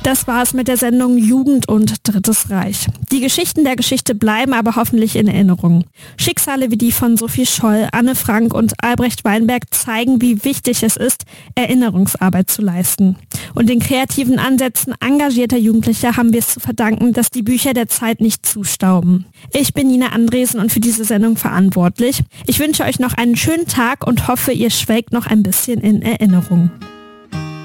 Das war es mit der Sendung Jugend und Drittes Reich. Die Geschichten der Geschichte bleiben aber hoffentlich in Erinnerung. Schicksale wie die von Sophie Scholl, Anne Frank und Albrecht Weinberg zeigen, wie wichtig es ist, Erinnerungsarbeit zu leisten. Und den kreativen Ansätzen engagierter Jugendlicher haben wir es zu verdanken, dass die Bücher der Zeit nicht zustauben. Ich bin Nina Andresen und für diese Sendung verantwortlich. Ich wünsche euch noch einen schönen Tag und hoffe, ihr schwelgt noch ein bisschen in Erinnerung.